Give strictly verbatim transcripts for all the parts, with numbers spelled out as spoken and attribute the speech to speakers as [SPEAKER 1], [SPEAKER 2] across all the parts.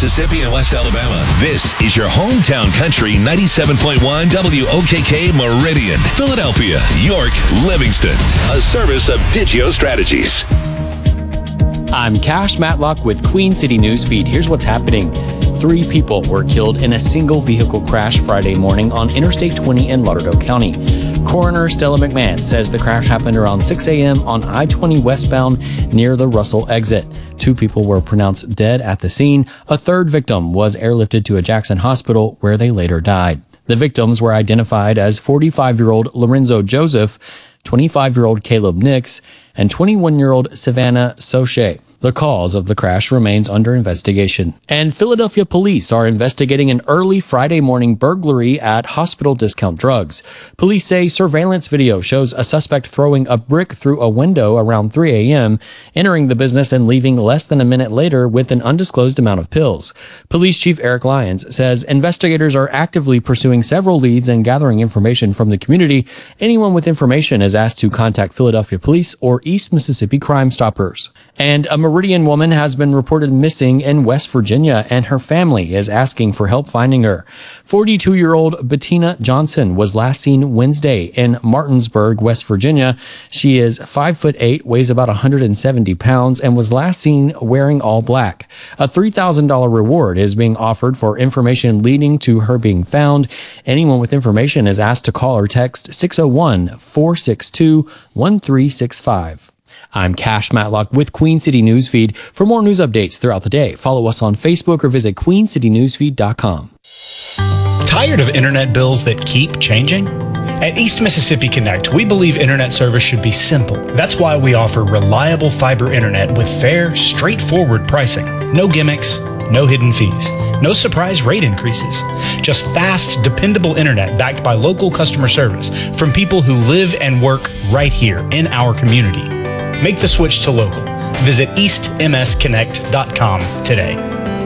[SPEAKER 1] Mississippi, and West Alabama. This is your hometown country ninety-seven point one W O K K Meridian, Philadelphia, York, Livingston. A service of Digio Strategies.
[SPEAKER 2] I'm Cash Matlock with Queen City News Feed. Here's what's happening. Three people were killed in a single vehicle crash Friday morning on Interstate twenty in Lauderdale County. Coroner Stella McMahon says the crash happened around six a.m. on I twenty westbound near the Russell exit. Two people were pronounced dead at the scene. A third victim was airlifted to a Jackson hospital where they later died. The victims were identified as forty-five-year-old Lorenzo Joseph, twenty-five-year-old Caleb Nix, and twenty-one-year-old Savannah Soche. The cause of the crash remains under investigation. And Philadelphia police are investigating an early Friday morning burglary at Hospital Discount Drugs. Police say surveillance video shows a suspect throwing a brick through a window around three a.m., entering the business and leaving less than a minute later with an undisclosed amount of pills. Police Chief Eric Lyons says investigators are actively pursuing several leads and gathering information from the community. Anyone with information is asked to contact Philadelphia Police or East Mississippi Crime Stoppers. And a Meridian woman has been reported missing in West Virginia, and her family is asking for help finding her. forty-two-year-old Bettina Johnson was last seen Wednesday in Martinsburg, West Virginia. She is five foot eight, weighs about one hundred seventy pounds, and was last seen wearing all black. A three thousand dollars reward is being offered for information leading to her being found. Anyone with information is asked to call or text six oh one, four six two, one three six five. I'm Cash Matlock with Queen City News Feed. For more news updates throughout the day, follow us on Facebook or visit queen city news feed dot com.
[SPEAKER 3] Tired of internet bills that keep changing? At East Mississippi Connect, we believe internet service should be simple. That's why we offer reliable fiber internet with fair, straightforward pricing. No gimmicks, no hidden fees, no surprise rate increases. Just fast, dependable internet backed by local customer service from people who live and work right here in our community. Make the switch to local. Visit east m s connect dot com today.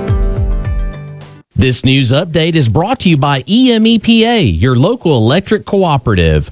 [SPEAKER 4] This news update is brought to you by E M E P A, your local electric cooperative.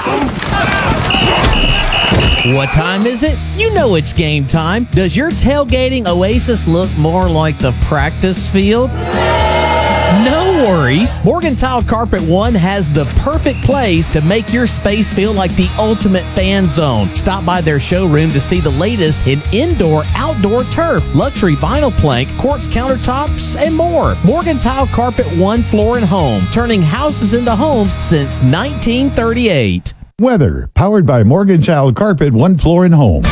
[SPEAKER 4] What time is it? You know it's game time. Does your tailgating oasis look more like the practice field? No worries. Morgan-Tile Carpet One has the perfect place to make your space feel like the ultimate fan zone. Stop by their showroom to see the latest in indoor-outdoor turf, luxury vinyl plank, quartz countertops, and more. Morgan-Tile Carpet One Floor and Home, turning houses into homes since nineteen thirty-eight.
[SPEAKER 5] Weather, powered by Morgan-Tile Carpet One Floor and Home.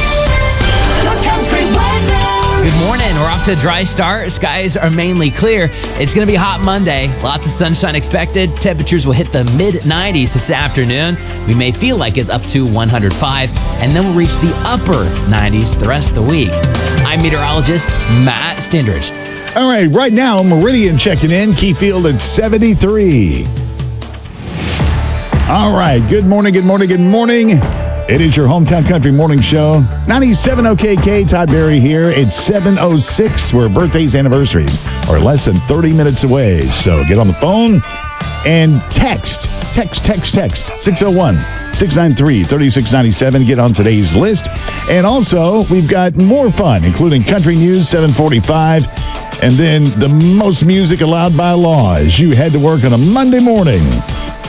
[SPEAKER 6] Good morning. We're off to a dry start. Skies are mainly clear. It's going to be a hot Monday. Lots of sunshine expected. Temperatures will hit the mid nineties this afternoon. We may feel like it's up to one hundred five, and then we'll reach the upper nineties the rest of the week. I'm meteorologist Matt Stindridge.
[SPEAKER 5] All right, right now, Meridian checking in. Keyfield at seventy-three. All right, good morning, good morning, good morning. It is your Hometown Country Morning Show. ninety-seven O K K, Todd Berry here. It's seven oh six, where birthdays, anniversaries are less than thirty minutes away. So get on the phone and text, text, text, text, six oh one, six nine three, three six nine seven. Get on today's list. And also, we've got more fun, including Country News, seven forty-five. And then the most music allowed by law as you head to work on a Monday morning.